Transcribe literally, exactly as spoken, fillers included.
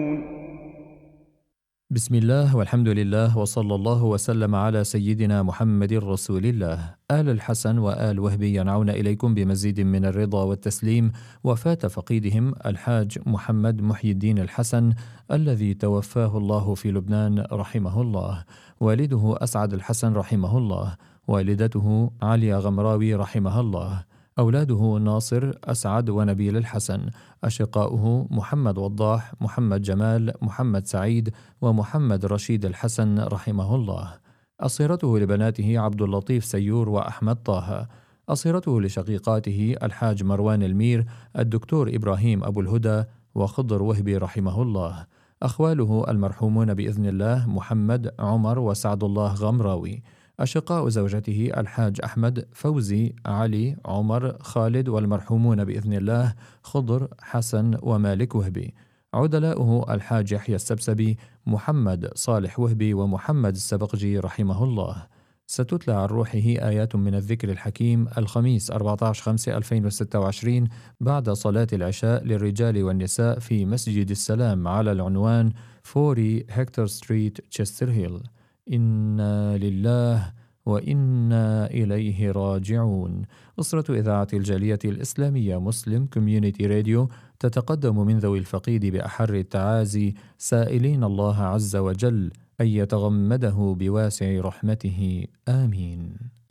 بسم الله والحمد لله وصلى الله وسلم على سيدنا محمد رسول الله. آل الحسن وآل وهبي ينعون إليكم بمزيد من الرضا والتسليم وفاة فقيدهم الحاج محمد محي الدين الحسن الذي توفاه الله في لبنان رحمه الله. والده أسعد الحسن رحمه الله، والدته عليا غمراوي رحمها الله، أولاده ناصر أسعد ونبيل الحسن، أشقاؤه محمد وضاح، محمد جمال، محمد سعيد، ومحمد رشيد الحسن رحمه الله. أصيرته لبناته عبد اللطيف سيور وأحمد طه. أصيرته لشقيقاته الحاج مروان المير، الدكتور إبراهيم أبو الهدى، وخضر وهبي رحمه الله. أخواله المرحومون بإذن الله محمد عمر وسعد الله غمراوي. أشقاء زوجته الحاج أحمد فوزي علي عمر خالد والمرحومون بإذن الله خضر حسن ومالك وهبي. عدلاؤه الحاج يحيى السبسبي، محمد صالح وهبي، ومحمد السبقجي رحمه الله. ستتلى عن روحه آيات من الذكر الحكيم الخميس أربعة عشر خمسة ألفين وستة وعشرين بعد صلاة العشاء للرجال والنساء في مسجد السلام على العنوان أربعين هكتور ستريت تشستر هيل. إنا لله وإنا إليه راجعون. أسرة إذاعة الجالية الإسلامية مسلم كوميونيتي راديو تتقدم من ذوي الفقيد بأحر التعازي، سائلين الله عز وجل أن يتغمده بواسع رحمته، آمين.